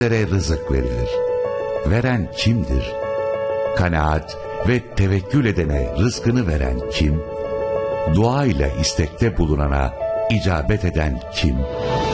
rızık verilir. Veren kimdir? Kanaat ve tevekkül edene rızkını veren kim? Dua ile istekte bulunana icabet eden kim?